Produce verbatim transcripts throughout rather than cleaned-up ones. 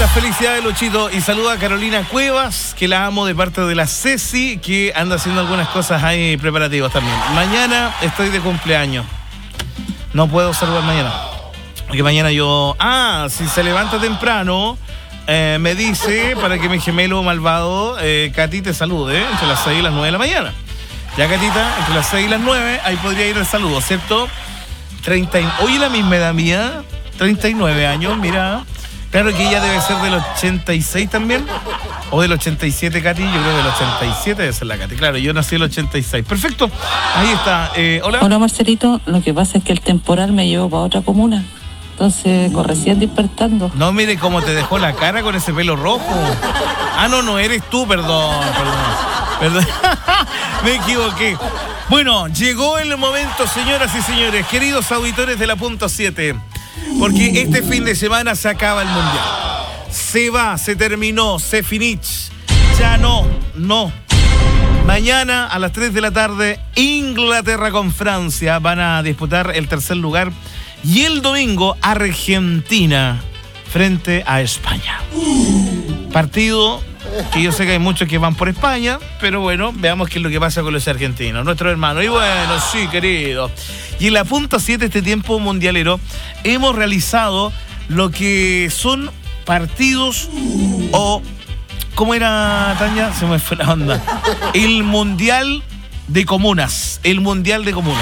Muchas felicidades, Luchito, y saluda a Carolina Cuevas, que la amo, de parte de la Ceci, que anda haciendo algunas cosas ahí preparativas también. Mañana estoy de cumpleaños. No puedo saludar mañana. Porque mañana yo... Ah, si se levanta temprano, eh, me dice, para que mi gemelo malvado, eh, Katy, te salude, entre las seis y las nueve de la mañana. Ya, Catita, entre las seis y las nueve, ahí podría ir el saludo, ¿cierto? treinta y... Oye, la misma edad mía, treinta y nueve años, mira... Claro que ella debe ser del ochenta y seis también. O del ochenta y siete, Katy. Yo creo del ochenta y siete debe ser la Katy. Claro, yo nací del ochenta y seis. Perfecto. Ahí está. Eh, Hola. Hola, Marcelito. Lo que pasa es que el temporal me llevó para otra comuna. Entonces, con recién despertando. No, mire cómo te dejó la cara con ese pelo rojo. Ah, no, no eres tú, perdón. Perdón. Perdón. Me equivoqué. Bueno, llegó el momento, señoras y señores, queridos auditores de la Punto siete. Porque este fin de semana se acaba el Mundial. Se va, se terminó, se finich. Ya no, no. Mañana a las tres de la tarde, Inglaterra con Francia van a disputar el tercer lugar. Y el domingo, Argentina frente a España. Partido que yo sé que hay muchos que van por España, pero bueno, veamos qué es lo que pasa con los argentinos, nuestros hermanos. Y bueno, sí, querido. Y en la Punto siete, este tiempo mundialero, hemos realizado lo que son partidos o... ¿Cómo era, Tania? Se me fue la onda. El Mundial de Comunas. El Mundial de Comunas.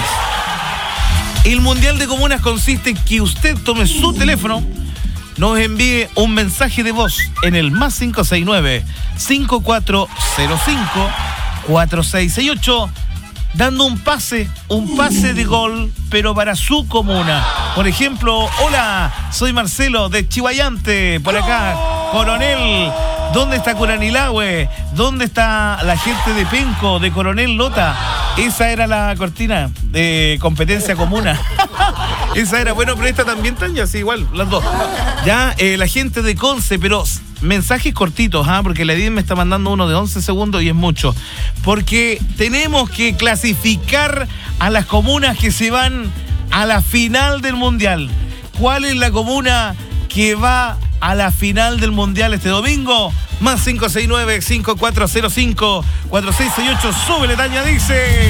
El Mundial de Comunas consiste en que usted tome su teléfono, nos envíe un mensaje de voz en el más cinco seis nueve, cinco cuatro cero cinco, cuatro seis seis ocho, dando un pase, un pase de gol, pero para su comuna. Por ejemplo, hola, soy Marcelo de Chihuayante, por acá, Coronel. ¿Dónde está Curanilahue? ¿Dónde está la gente de Penco, de Coronel Lota? Esa era la cortina de competencia comuna. Esa era, bueno, pero esta también, Tania, sí, igual, las dos. Ya, eh, la gente de Conce, pero mensajes cortitos, ¿ah? Porque la Edith me está mandando uno de once segundos y es mucho. Porque tenemos que clasificar a las comunas que se van a la final del Mundial. ¿Cuál es la comuna que va a la final del Mundial este domingo? Más cinco seis nueve, cinco cuatro cero cinco, cuatro seis seis ocho. Súbele, Tania, dice...